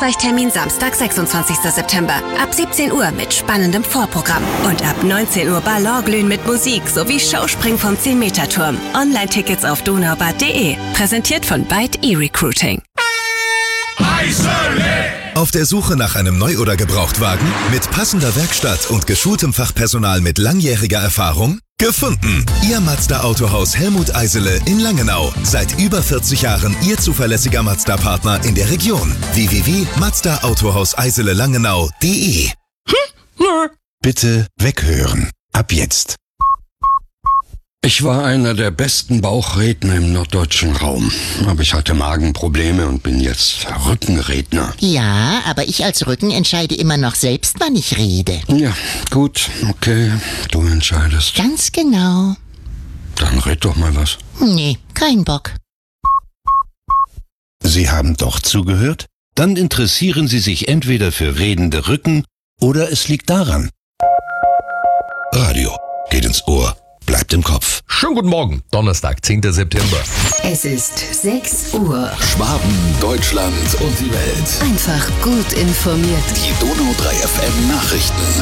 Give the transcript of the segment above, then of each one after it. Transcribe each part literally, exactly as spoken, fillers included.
Ausweichtermin Samstag, sechsundzwanzigster September. Ab siebzehn Uhr mit spannendem Vorprogramm. Und ab neunzehn Uhr Ballonglühen mit Musik sowie Showspringen vom zehn-Meter-Turm. Online-Tickets auf donaubad punkt de. Präsentiert von Byte eRecruiting. Auf der Suche nach einem Neu- oder Gebrauchtwagen? Mit passender Werkstatt und geschultem Fachpersonal mit langjähriger Erfahrung? Gefunden! Ihr Mazda Autohaus Helmut Eisele in Langenau. Seit über vierzig Jahren Ihr zuverlässiger Mazda-Partner in der Region. w w w punkt mazda autohaus eisele langenau punkt de. Bitte weghören. Ab jetzt. Ich war einer der besten Bauchredner im norddeutschen Raum. Aber ich hatte Magenprobleme und bin jetzt Rückenredner. Ja, aber ich als Rücken entscheide immer noch selbst, wann ich rede. Ja, gut, okay, du entscheidest. Ganz genau. Dann red doch mal was. Nee, kein Bock. Sie haben doch zugehört? Dann interessieren Sie sich entweder für redende Rücken oder es liegt daran. Radio geht ins Ohr. Bleibt im Kopf. Schönen guten Morgen, Donnerstag, zehnter September. Es ist sechs Uhr. Schwaben, Deutschland und die Welt. Einfach gut informiert. Die Donau drei F M Nachrichten.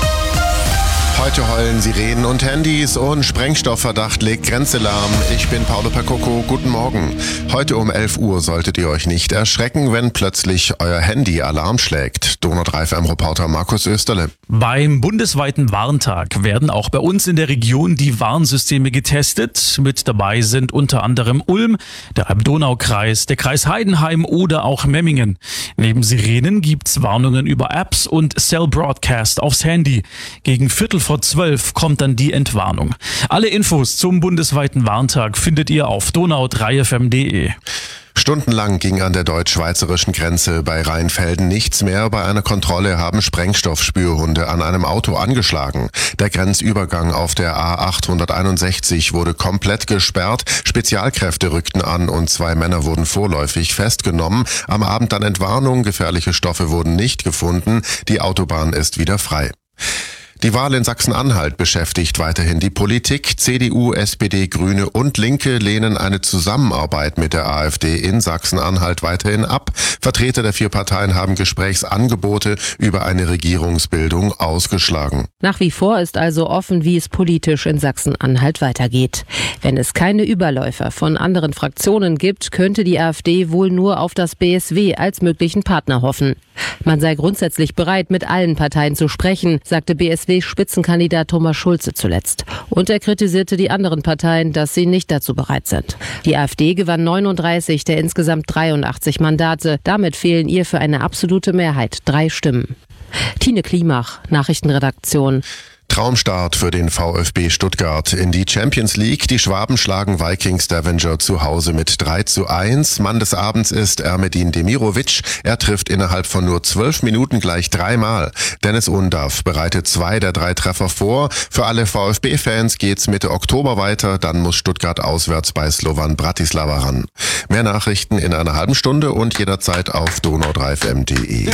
Heute heulen Sirenen und Handys und Sprengstoffverdacht legt Grenze lahm. Ich bin Paolo Percoco, guten Morgen. Heute um elf Uhr solltet ihr euch nicht erschrecken, wenn plötzlich euer Handy Alarm schlägt. Donau drei F M-Reporter Markus Österle. Beim bundesweiten Warntag werden auch bei uns in der Region die Warnsysteme getestet. Mit dabei sind unter anderem Ulm, der Alb-Donau-Kreis, der Kreis Heidenheim oder auch Memmingen. Neben Sirenen gibt's Warnungen über Apps und Cell Broadcast aufs Handy. Gegen Viertel vor zwölf kommt dann die Entwarnung. Alle Infos zum bundesweiten Warntag findet ihr auf donau drei f m punkt de. Stundenlang ging an der deutsch-schweizerischen Grenze bei Rheinfelden nichts mehr. Bei einer Kontrolle haben Sprengstoffspürhunde an einem Auto angeschlagen. Der Grenzübergang auf der A achthunderteinundsechzig wurde komplett gesperrt. Spezialkräfte rückten an und zwei Männer wurden vorläufig festgenommen. Am Abend dann Entwarnung, gefährliche Stoffe wurden nicht gefunden. Die Autobahn ist wieder frei. Die Wahl in Sachsen-Anhalt beschäftigt weiterhin die Politik. C D U, S P D, Grüne und Linke lehnen eine Zusammenarbeit mit der AfD in Sachsen-Anhalt weiterhin ab. Vertreter der vier Parteien haben Gesprächsangebote über eine Regierungsbildung ausgeschlagen. Nach wie vor ist also offen, wie es politisch in Sachsen-Anhalt weitergeht. Wenn es keine Überläufer von anderen Fraktionen gibt, könnte die AfD wohl nur auf das B S W als möglichen Partner hoffen. Man sei grundsätzlich bereit, mit allen Parteien zu sprechen, sagte B S W-Spitzenkandidat Thomas Schulze zuletzt. Und er kritisierte die anderen Parteien, dass sie nicht dazu bereit sind. Die AfD gewann neununddreißig der insgesamt dreiundachtzig Mandate. Damit fehlen ihr für eine absolute Mehrheit drei Stimmen. Tine Klimach, Nachrichtenredaktion. Traumstart für den VfB Stuttgart in die Champions League. Die Schwaben schlagen Viking Stavanger zu Hause mit drei zu eins. Mann des Abends ist Ermedin Demirovic. Er trifft innerhalb von nur zwölf Minuten gleich dreimal. Dennis Undav bereitet zwei der drei Treffer vor. Für alle VfB-Fans geht's Mitte Oktober weiter. Dann muss Stuttgart auswärts bei Slovan Bratislava ran. Mehr Nachrichten in einer halben Stunde und jederzeit auf donau drei f m punkt de.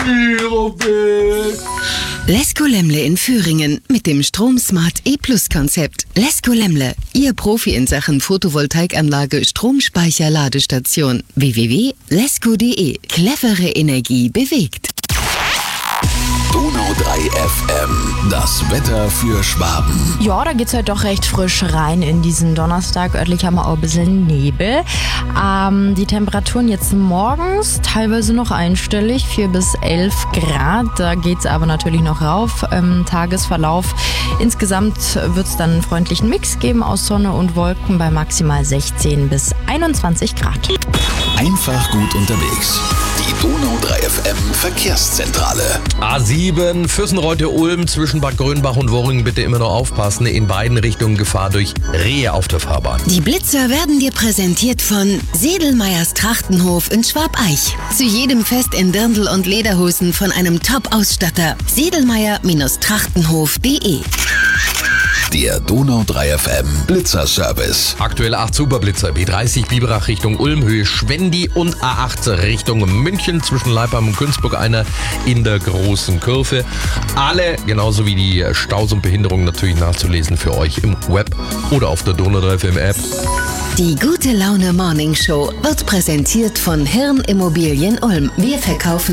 Lesko Lemle in Thüringen mit dem Stromsmart E-Plus-Konzept. Lesko Lemle, Ihr Profi in Sachen Photovoltaikanlage, Stromspeicher, Ladestation. w w w punkt lesko punkt de. Clevere Energie bewegt. Donau drei F M, das Wetter für Schwaben. Ja, da geht's heute doch recht frisch rein in diesen Donnerstag. Örtlich haben wir auch ein bisschen Nebel. Ähm, die Temperaturen jetzt morgens teilweise noch einstellig, vier bis elf Grad. Da geht's aber natürlich noch rauf im Tagesverlauf. Insgesamt wird's dann einen freundlichen Mix geben aus Sonne und Wolken bei maximal sechzehn bis einundzwanzig Grad. Einfach gut unterwegs. Die Donau drei F M Verkehrszentrale. A sieben, Füssenreute-Ulm zwischen Bad Grönbach und Worringen bitte immer noch aufpassen. In beiden Richtungen Gefahr durch Rehe auf der Fahrbahn. Die Blitzer werden dir präsentiert von Sedelmeyers Trachtenhof in Schwabeich. Zu jedem Fest in Dirndl und Lederhosen von einem Top-Ausstatter. sedelmeyer Trachtenhof punkt de. Der Donau drei F M Blitzerservice. Aktuell acht Superblitzer. B dreißig Biberach Richtung Ulm, Höhe Schwendi und A acht Richtung München. Zwischen Leipheim und Günzburg einer in der großen Kurve. Alle, genauso wie die Staus und Behinderungen, natürlich nachzulesen für euch im Web oder auf der Donau drei F M App. Die Gute Laune Morning Show wird präsentiert von Hirn Immobilien Ulm. Wir verkaufen